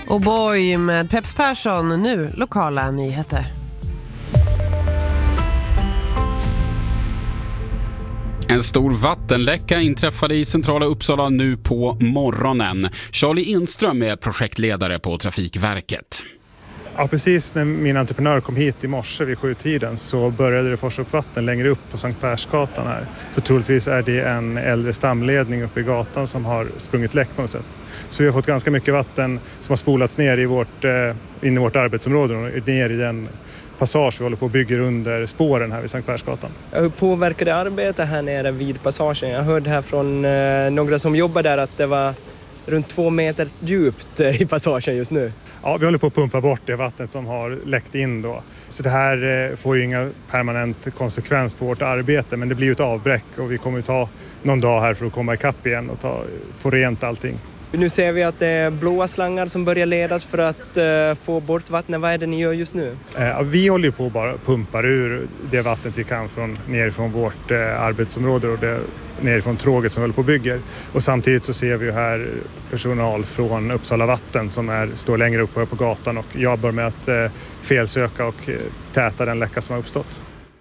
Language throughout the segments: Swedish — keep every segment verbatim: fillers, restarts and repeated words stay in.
Och boy med Peps Persson, nu lokala nyheter. En stor vattenläcka inträffade i centrala Uppsala nu på morgonen. Charlie Enström är projektledare på Trafikverket. Ja, precis när min entreprenör kom hit i morse vid sjutiden så började det forsa upp vatten längre upp på Sankt Persgatan här. Så troligtvis är det en äldre stamledning uppe i gatan som har sprungit läck på något sätt. Så vi har fått ganska mycket vatten som har spolats ner i vårt, eh, in i vårt arbetsområde och ner i den passage vi håller på och bygger under spåren här vid Sankt Persgatan. Hur påverkar det arbetet här nere vid passagen? Jag hörde här från eh, några som jobbar där att det var runt två meter djupt eh, i passagen just nu. Ja, vi håller på att pumpa bort det vattnet som har läckt in då. Så det här eh, får ju inga permanent konsekvens på vårt arbete, men det blir ju ett avbräck och vi kommer att ta någon dag här för att komma ikapp igen och ta, få rent allting. Nu ser vi att det är blåa slangar som börjar ledas för att uh, få bort vattnet. Vad är det ni gör just nu? Eh, vi håller ju på att bara pumpar ur det vattnet vi kan från, nerifrån vårt eh, arbetsområde och det, nerifrån tråget som vi håller på och bygger. Och samtidigt så ser vi ju här personal från Uppsala Vatten som är, står längre upp på gatan och jobbar med att eh, felsöka och eh, täta den läcka som har uppstått.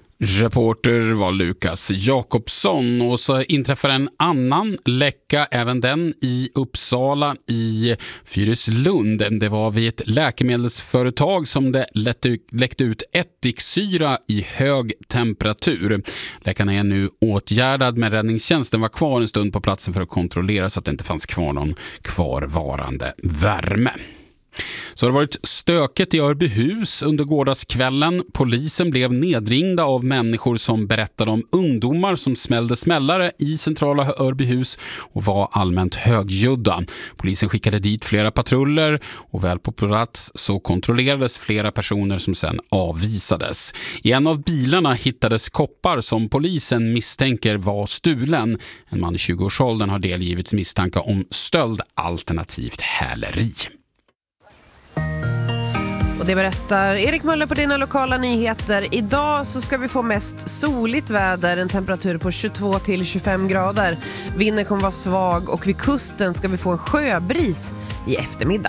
Reporter var Lukas Jakobsson, och så inträffar en annan läcka, även den i Uppsala i Fyrislund. Det var vid ett läkemedelsföretag som det läckte ut ättiksyra i hög temperatur. Läckan är nu åtgärdad, men räddningstjänsten var kvar en stund på platsen för att kontrollera så att det inte fanns kvar någon kvarvarande värme. Så har det varit stöket i Örbyhus under gårdagskvällen. Polisen blev nedringda av människor som berättade om ungdomar som smällde smällare i centrala Örbyhus och var allmänt högljudda. Polisen skickade dit flera patruller och väl på plats så kontrollerades flera personer som sedan avvisades. I en av bilarna hittades koppar som polisen misstänker var stulen. En man i tjugoårsåldern har delgivits misstanke om stöld alternativt häleri. Och det berättar Erik Möller på dina lokala nyheter. Idag så ska vi få mest soligt väder, en temperatur på tjugotvå till tjugofem grader. Vinden kommer vara svag och vid kusten ska vi få en sjöbris i eftermiddag.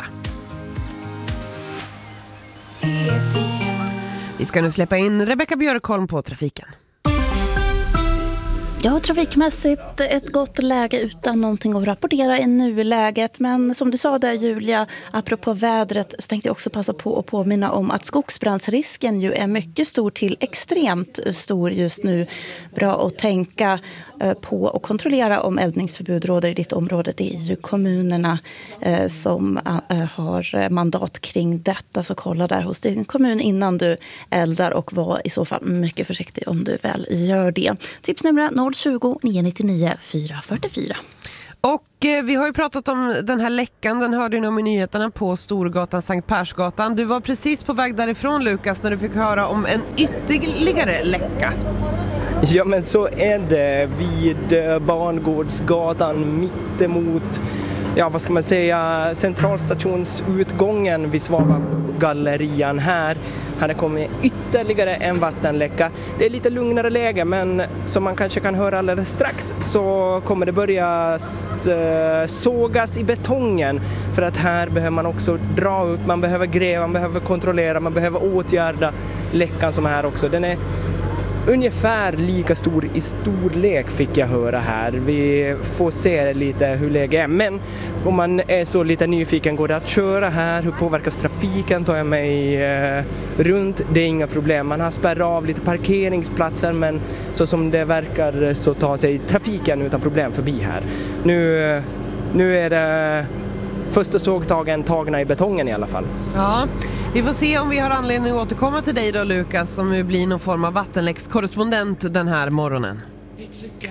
Vi ska nu släppa in Rebecka Björkholm på trafiken. Ja, trafikmässigt ett gott läge utan någonting att rapportera i nuläget. Men som du sa där, Julia, apropå vädret så tänkte jag också passa på att påminna om att skogsbrandsrisken ju är mycket stor till extremt stor just nu. Bra att tänka på och kontrollera om eldningsförbud råder i ditt område. Det är ju kommunerna som har mandat kring detta, så kolla där hos din kommun innan du eldar och var i så fall mycket försiktig om du väl gör det. Tipsnummer noll tjugo, nio nittionio, fyra fyrtiofyra. Och eh, vi har ju pratat om den här läckan, den hörde ni om i nyheterna på Storgatan, Sankt Persgatan. Du var precis på väg därifrån, Lukas, när du fick höra om en ytterligare läcka. Ja, men så är det vid Barngårdsgatan mittemot, ja vad ska man säga, centralstationsutgången vid Svavagallerian här. Här kommer ytterligare en vattenläcka. Det är lite lugnare läge, men som man kanske kan höra alldeles strax så kommer det börja sågas i betongen. För att här behöver man också dra upp, man behöver gräva, man behöver kontrollera, man behöver åtgärda läckan som är här också. Den är ungefär lika stor i storlek fick jag höra här. Vi får se lite hur läget är. Men om man är så lite nyfiken, går det att köra här? Hur påverkas trafiken? Tar jag mig eh, runt? Det är inga problem. Man har spärrat av lite parkeringsplatser, men så som det verkar så tar sig trafiken utan problem förbi här. Nu, nu är det första sågtagen tagna i betongen i alla fall. Ja, vi får se om vi har anledning att återkomma till dig då, Lukas, som ju blir någon form av vattenläckskorrespondent den här morgonen.